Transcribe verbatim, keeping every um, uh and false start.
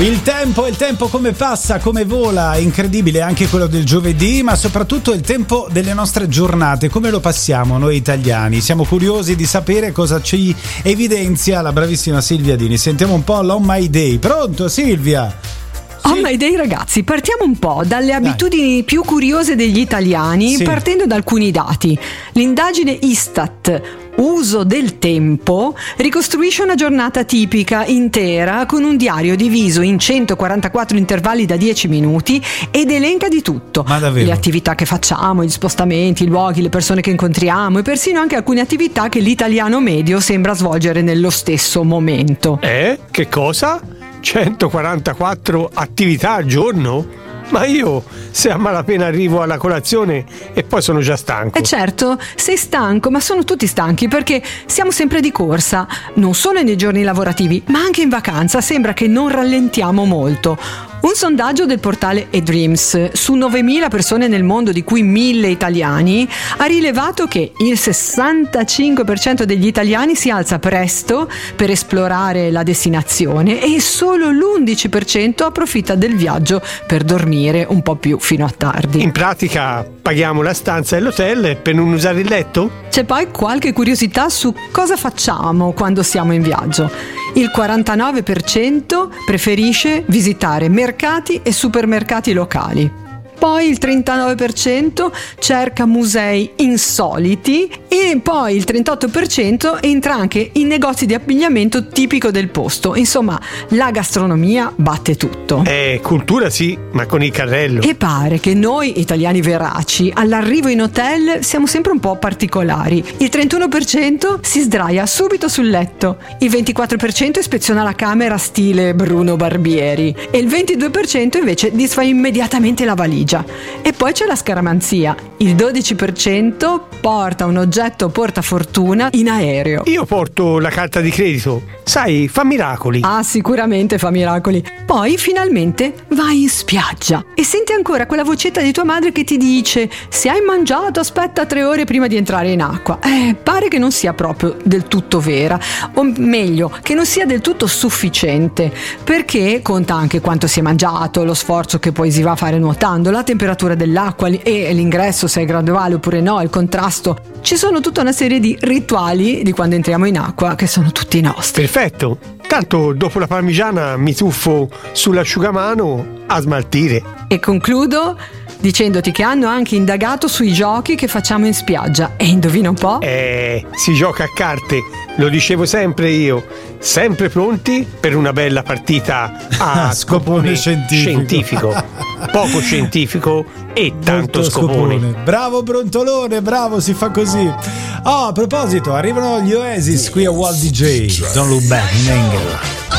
Il tempo, il tempo come passa, come vola, incredibile anche quello del giovedì, ma soprattutto il tempo delle nostre giornate, come lo passiamo noi italiani. Siamo curiosi di sapere cosa ci evidenzia la bravissima Silvia Dini. Sentiamo un po' l'On My Day. Pronto Silvia? On My Day, ragazzi, partiamo un po' dalle abitudini Dai. più curiose degli italiani, sì. partendo da alcuni dati. L'indagine Istat Uso del tempo ricostruisce una giornata tipica intera con un diario diviso in centoquarantaquattro intervalli da dieci minuti ed elenca di tutto. Ma davvero? Le attività che facciamo, gli spostamenti, i luoghi, le persone che incontriamo e persino anche alcune attività che l'italiano medio sembra svolgere nello stesso momento. Eh? Che cosa? centoquarantaquattro attività al giorno? Ma io, se a malapena arrivo alla colazione e poi sono già stanco. Eh certo, sei stanco, ma sono tutti stanchi perché siamo sempre di corsa, non solo nei giorni lavorativi, ma anche in vacanza. Sembra che non rallentiamo molto. Un sondaggio del portale eDreams su novemila persone nel mondo, di cui mille italiani, ha rilevato che il sessantacinque per cento degli italiani si alza presto per esplorare la destinazione e solo l'undici per cento approfitta del viaggio per dormire un po' più fino a tardi. In pratica paghiamo la stanza dell'hotel per non usare il letto? C'è poi qualche curiosità su cosa facciamo quando siamo in viaggio. Il quarantanove per cento preferisce visitare mercati e supermercati locali. Poi il trentanove per cento cerca musei insoliti e poi il trentotto per cento entra anche in negozi di abbigliamento tipico del posto. Insomma, la gastronomia batte tutto. Eh, cultura sì, ma con il carrello. E pare che noi italiani veraci all'arrivo in hotel siamo sempre un po' particolari. Il trentuno per cento si sdraia subito sul letto, il ventiquattro per cento ispeziona la camera stile Bruno Barbieri e il ventidue per cento invece disfa immediatamente la valigia. E poi c'è la scaramanzia. Il dodici per cento porta un oggetto portafortuna in aereo. Io porto la carta di credito. Sai, fa miracoli. Ah, sicuramente fa miracoli. Poi finalmente vai in spiaggia e senti ancora quella vocetta di tua madre che ti dice: se hai mangiato aspetta tre ore prima di entrare in acqua. Eh, pare che non sia proprio del tutto vera, o meglio, che non sia del tutto sufficiente, perché conta anche quanto si è mangiato, lo sforzo che poi si va a fare nuotando, la temperatura dell'acqua e l'ingresso, se è graduale oppure no, il contrasto. Ci sono tutta una serie di rituali di quando entriamo in acqua che sono tutti nostri. Perfetto, tanto dopo la parmigiana mi tuffo sull'asciugamano a smaltire. E concludo dicendoti che hanno anche indagato sui giochi che facciamo in spiaggia. E indovina un po'? Eh, si gioca a carte, lo dicevo sempre io, sempre pronti per una bella partita a scopone scientifico. scientifico. Poco scientifico e tanto Molto scopone. scopone. Bravo Brontolone, bravo, si fa così. Oh, a proposito, arrivano gli Oasis qui a Walt D J. Don't look back in anger.